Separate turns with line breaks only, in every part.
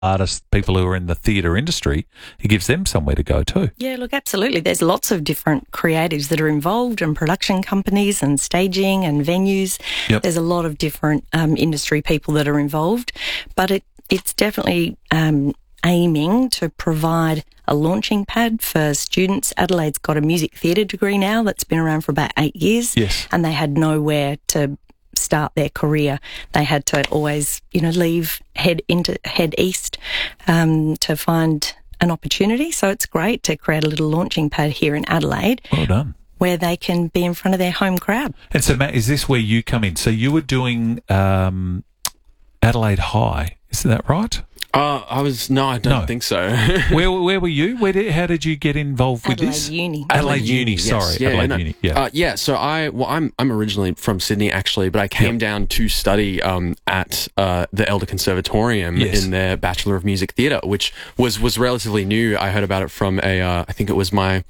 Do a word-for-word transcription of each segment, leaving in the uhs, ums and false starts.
artists, people who are in the theatre industry, it gives them somewhere to go too.
Yeah, look, absolutely. There's lots of different creatives that are involved, and production companies and staging and venues.
Yep.
There's a lot of different um, industry people that are involved, but it it's definitely um, aiming to provide a launching pad for students. Adelaide's got a music theatre degree now that's been around for about eight years,
Yes.
and they had nowhere to start their career. They had to always, you know, leave, head into head east um, to find an opportunity. So it's great to create a little launching pad here in Adelaide.
Well done.
Where they can be in front of their home crowd.
And so, Matt, is this where you come in? So you were doing um, Adelaide High, is that right?
Uh, I was no, I don't
No.
think so.
Where where were you? Where did, how did you get involved with
Adelaide
this?
Uni.
Adelaide Uni.
yes.
Sorry,
Yeah,
Adelaide
no.
Uni. Yeah.
Uh, yeah. So I, well, I'm I'm originally from Sydney actually, but I came
Yep.
down to study um, at uh, the Elder Conservatorium
Yes.
in their Bachelor of Music Theatre, which was was relatively new. I heard about it from a, uh, I think it was my.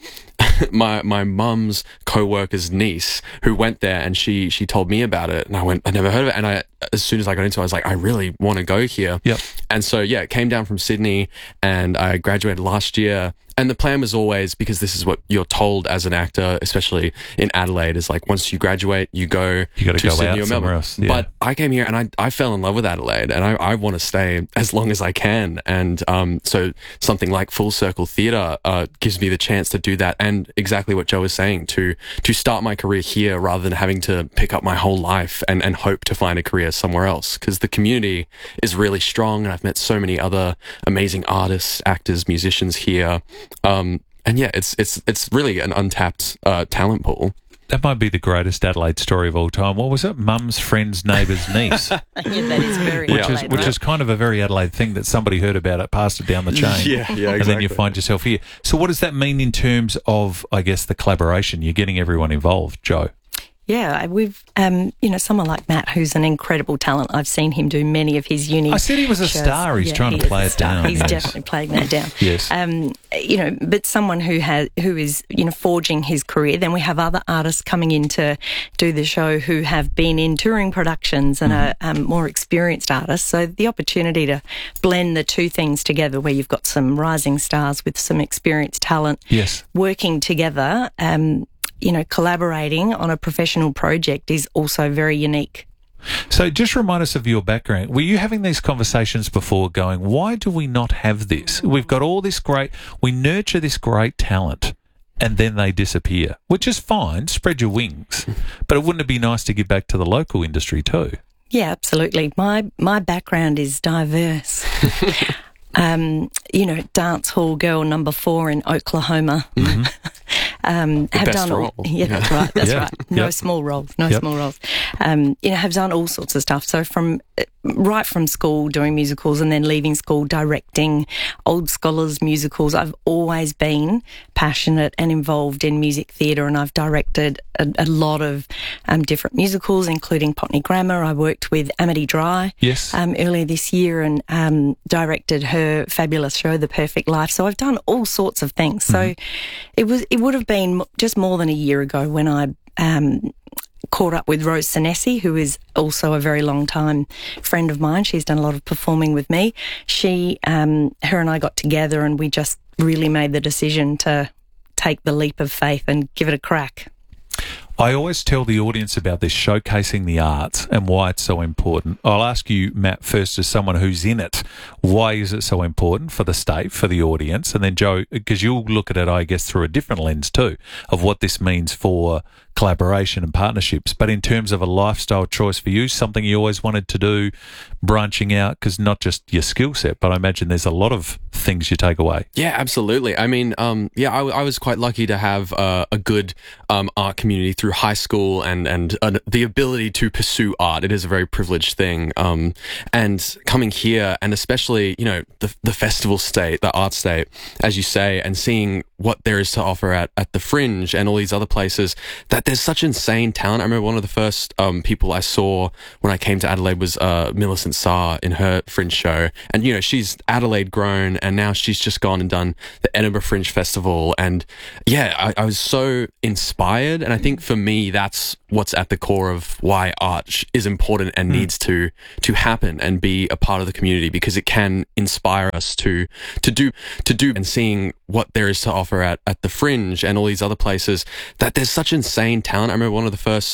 my my mum's co-worker's niece who went there, and she she told me about it, and I went, I never heard of it, and I as soon as I got into it, I was like, I really want to go here.
Yep.
And so yeah, came down from Sydney, and I graduated last year. And the plan was always, because this is what you're told as an actor, especially in Adelaide, is like once you graduate, you go
You gotta
to
go
Sydney
out
or
somewhere
Melbourne.
else, yeah.
But I came here and I, I fell in love with Adelaide, and I, I want to stay as long as I can. And um, so something like Full Circle Theatre uh, gives me the chance to do that, and exactly what Joe was saying, to to start my career here rather than having to pick up my whole life and, and hope to find a career somewhere else. Because the community is really strong, and I've met so many other amazing artists, actors, musicians here. Um, and yeah, it's it's it's really an untapped uh, talent pool.
That might be the greatest Adelaide story of all time. What was it? Mum's friend's neighbour's niece.
Yeah, that is very
Which is
Adelaide,
which
right?
is kind of a very Adelaide thing, that somebody heard about it, passed it down the chain.
Yeah, yeah,
And then you
exactly.
find yourself here. So what does that mean in terms of, I guess, the collaboration? You're getting everyone involved, Joe.
Yeah, we've, um, you know, someone like Matt, who's an incredible talent. I've seen him do many of his uni
I said he was a
shows.
star. He's
Yeah,
trying
he
to
is
play
a
it
star.
down.
He's
yes.
definitely playing that down.
Yes.
Um, you know, but someone who has, who is, you know, forging his career. Then we have other artists coming in to do the show who have been in touring productions and
Mm-hmm.
are um, more experienced artists. So the opportunity to blend the two things together, where you've got some rising stars with some experienced talent,
Yes.
working together, um, you know, collaborating on a professional project is also very unique.
So just remind us of your background. Were you having these conversations before going, why do we not have this? We've got all this great, we nurture this great talent, and then they disappear, which is fine, spread your wings. But it wouldn't it be nice to give back to the local industry too?
Yeah, absolutely. My my background is diverse. um, you know, dance hall girl number four in Oklahoma.
Mm-hmm.
um, have
best
done all,
role.
yeah, that's right. That's
Yeah.
right. No
Yep.
small roles. No
Yep.
small roles. Um, you know, have done all sorts of stuff. So from right from school doing musicals, and then leaving school directing old scholars musicals. I've always been passionate and involved in music theatre, and I've directed a, a lot of um, different musicals, including Potney Grammar. I worked with Amity Dry
Yes.
um, earlier this year, and um, directed her fabulous show, The Perfect Life. So I've done all sorts of things. So it was it would have been just more than a year ago when I um, caught up with Rose Senesi, who is also a very long time friend of mine. She's done a lot of performing with me. She, um, her and I got together, and we just really made the decision to take the leap of faith and give it a crack.
I always tell the audience about this, showcasing the arts and why it's so important. I'll ask you, Matt, first, as someone who's in it, why is it so important for the state, for the audience? And then Joe, because you'll look at it, I guess, through a different lens too, of what this means for collaboration and partnerships. But in terms of a lifestyle choice for you, something you always wanted to do, branching out, because not just your skill set, but I imagine there's a lot of things you take away.
Yeah, absolutely. I mean, um, yeah, I, I was quite lucky to have uh, a good um, art community through high school, and and uh, the ability to pursue art. It is a very privileged thing. Um, and coming here, and especially, you know, the the festival state, the art state, as you say, and seeing what there is to offer at, at the Fringe and all these other places, that there's such insane talent. I remember one of the first um, people I saw when I came to Adelaide was uh, Millicent Saar in her Fringe show. And, you know, she's Adelaide grown, and now she's just gone and done the Edinburgh Fringe Festival. And yeah, I, I was so inspired. And I think for me, that's what's at the core of why art sh- is important and mm. needs to to happen and be a part of the community, because it can inspire us to to do to do and seeing what there is to offer at, at the Fringe and all these other places, that there's such insane talent. I remember one of the first